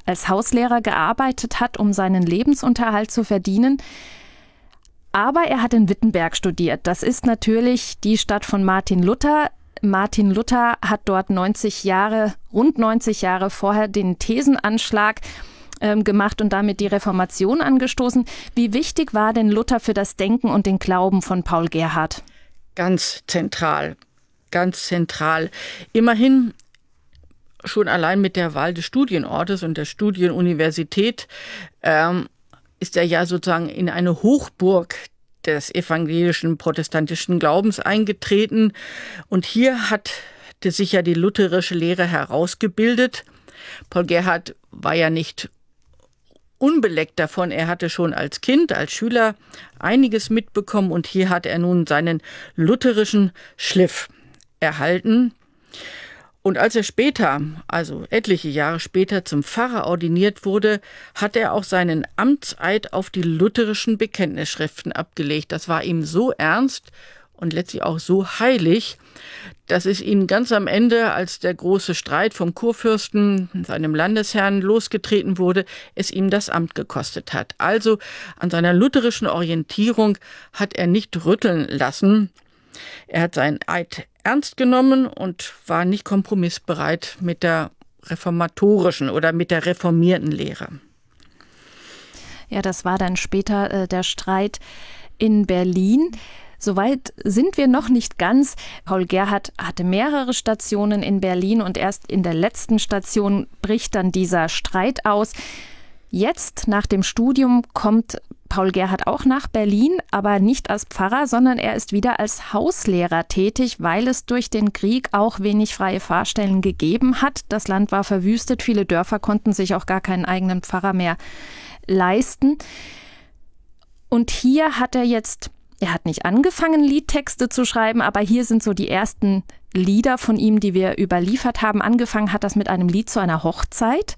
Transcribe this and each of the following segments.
als Hauslehrer gearbeitet hat, um seinen Lebensunterhalt zu verdienen. Aber er hat in Wittenberg studiert. Das ist natürlich die Stadt von Martin Luther. Martin Luther hat dort rund 90 Jahre vorher den Thesenanschlag gemacht und damit die Reformation angestoßen. Wie wichtig war denn Luther für das Denken und den Glauben von Paul Gerhardt? Ganz zentral, ganz zentral. Immerhin schon allein mit der Wahl des Studienortes und der Studienuniversität ist er ja sozusagen in eine Hochburg des evangelischen protestantischen Glaubens eingetreten. Und hier hatte sich ja die lutherische Lehre herausgebildet. Paul Gerhardt war ja nicht unbeleckt davon. Er hatte schon als Kind, als Schüler einiges mitbekommen. Und hier hat er nun seinen lutherischen Schliff erhalten. Und als er später, also etliche Jahre später, zum Pfarrer ordiniert wurde, hat er auch seinen Amtseid auf die lutherischen Bekenntnisschriften abgelegt. Das war ihm so ernst und letztlich auch so heilig, dass es ihn ganz am Ende, als der große Streit vom Kurfürsten, seinem Landesherrn, losgetreten wurde, es ihm das Amt gekostet hat. Also an seiner lutherischen Orientierung hat er nicht rütteln lassen. Er hat seinen Eid ernst genommen und war nicht kompromissbereit mit der reformatorischen oder mit der reformierten Lehre. Ja, das war dann später der Streit in Berlin. Soweit sind wir noch nicht ganz. Paul Gerhardt hatte mehrere Stationen in Berlin und erst in der letzten Station bricht dann dieser Streit aus. Jetzt, nach dem Studium, kommt Paul Gerhardt auch nach Berlin, aber nicht als Pfarrer, sondern er ist wieder als Hauslehrer tätig, weil es durch den Krieg auch wenig freie Pfarrstellen gegeben hat. Das Land war verwüstet, viele Dörfer konnten sich auch gar keinen eigenen Pfarrer mehr leisten. Und hier hat er hat nicht angefangen, Liedtexte zu schreiben, aber hier sind so die ersten Lieder von ihm, die wir überliefert haben. Angefangen hat das mit einem Lied zu einer Hochzeit.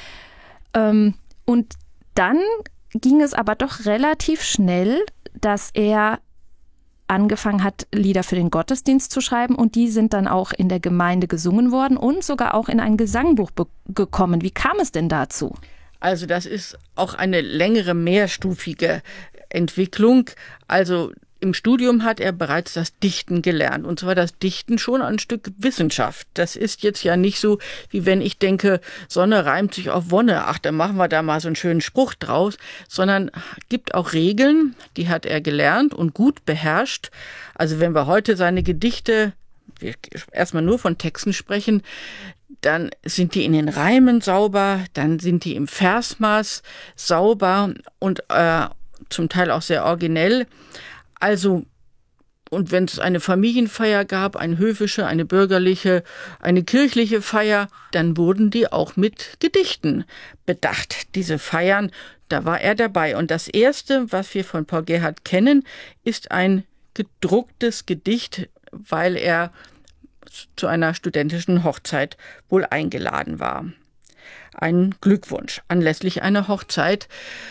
Und dann ging es aber doch relativ schnell, dass er angefangen hat, Lieder für den Gottesdienst zu schreiben und die sind dann auch in der Gemeinde gesungen worden und sogar auch in ein Gesangbuch gekommen. Wie kam es denn dazu? Also das ist auch eine längere, mehrstufige Entwicklung. Also im Studium hat er bereits das Dichten gelernt. Und zwar das Dichten schon ein Stück Wissenschaft. Das ist jetzt ja nicht so, wie wenn ich denke, Sonne reimt sich auf Wonne. Ach, dann machen wir da mal so einen schönen Spruch draus. Sondern gibt auch Regeln, die hat er gelernt und gut beherrscht. Also wenn wir heute seine Gedichte, wir erstmal nur von Texten sprechen, dann sind die in den Reimen sauber, dann sind die im Versmaß sauber und zum Teil auch sehr originell. Also, und wenn es eine Familienfeier gab, eine höfische, eine bürgerliche, eine kirchliche Feier, dann wurden die auch mit Gedichten bedacht. Diese Feiern, da war er dabei. Und das Erste, was wir von Paul Gerhardt kennen, ist ein gedrucktes Gedicht, weil er zu einer studentischen Hochzeit wohl eingeladen war. Ein Glückwunsch anlässlich einer Hochzeit.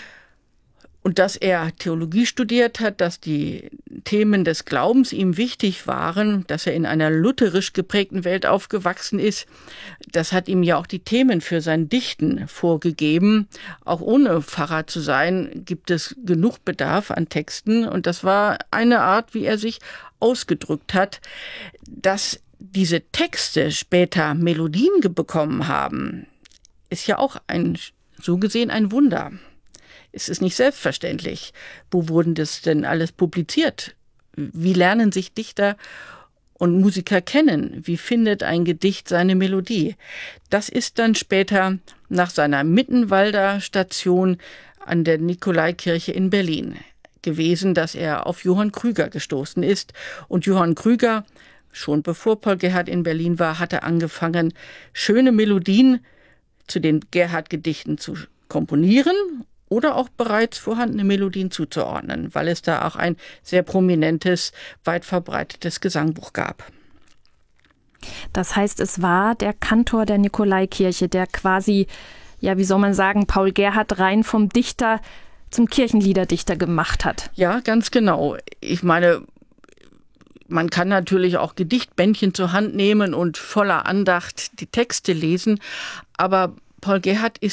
Und dass er Theologie studiert hat, dass die Themen des Glaubens ihm wichtig waren, dass er in einer lutherisch geprägten Welt aufgewachsen ist, das hat ihm ja auch die Themen für sein Dichten vorgegeben. Auch ohne Pfarrer zu sein, gibt es genug Bedarf an Texten. Und das war eine Art, wie er sich ausgedrückt hat. Dass diese Texte später Melodien bekommen haben, ist ja auch so gesehen ein Wunder. Es ist nicht selbstverständlich. Wo wurden das denn alles publiziert? Wie lernen sich Dichter und Musiker kennen? Wie findet ein Gedicht seine Melodie? Das ist dann später nach seiner Mittenwalder Station an der Nikolaikirche in Berlin gewesen, dass er auf Johann Krüger gestoßen ist. Und Johann Krüger, schon bevor Paul Gerhardt in Berlin war, hatte angefangen, schöne Melodien zu den Gerhardt-Gedichten zu komponieren oder auch bereits vorhandene Melodien zuzuordnen, weil es da auch ein sehr prominentes, weit verbreitetes Gesangbuch gab. Das heißt, es war der Kantor der Nikolaikirche, der quasi, ja, wie soll man sagen, Paul Gerhardt rein vom Dichter zum Kirchenliederdichter gemacht hat. Ja, ganz genau. Ich meine, man kann natürlich auch Gedichtbändchen zur Hand nehmen und voller Andacht die Texte lesen, aber Paul Gerhardt ist